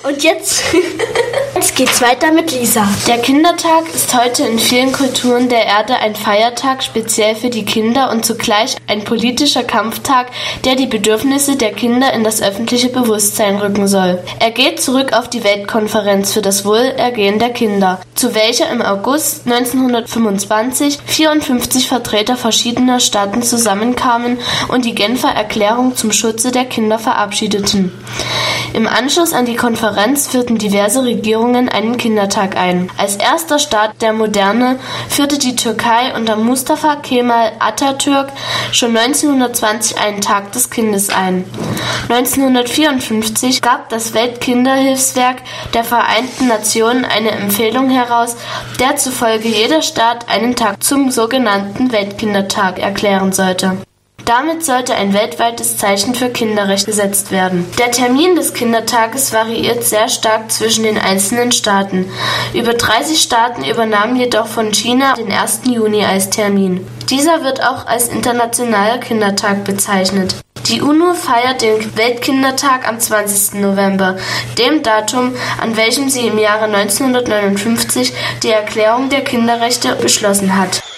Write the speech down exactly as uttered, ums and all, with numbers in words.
Und jetzt, jetzt geht's weiter mit Lisa. Der Kindertag ist heute in vielen Kulturen der Erde ein Feiertag, speziell für die Kinder und zugleich ein politischer Kampftag, der die Bedürfnisse der Kinder in das öffentliche Bewusstsein rücken soll. Er geht zurück auf die Weltkonferenz für das Wohlergehen der Kinder, zu welcher im August neunzehnhundertfünfundzwanzig vierundfünfzig Vertreter verschiedener Staaten zusammenkamen und die Genfer Erklärung zum Schutze der Kinder verabschiedeten. Im Anschluss an die Konferenz führten diverse Regierungen einen Kindertag ein. Als erster Staat der Moderne führte die Türkei unter Mustafa Kemal Atatürk schon neunzehnhundertzwanzig einen Tag des Kindes ein. neunzehnhundertvierundfünfzig gab das Weltkinderhilfswerk der Vereinten Nationen eine Empfehlung heraus, der zufolge jeder Staat einen Tag zum sogenannten Weltkindertag erklären sollte. Damit sollte ein weltweites Zeichen für Kinderrechte gesetzt werden. Der Termin des Kindertages variiert sehr stark zwischen den einzelnen Staaten. Über dreißig Staaten übernahmen jedoch von China den ersten Juni als Termin. Dieser wird auch als Internationaler Kindertag bezeichnet. Die UNO feiert den Weltkindertag am zwanzigsten November, dem Datum, an welchem sie im Jahre neunzehnhundertneunundfünfzig die Erklärung der Kinderrechte beschlossen hat.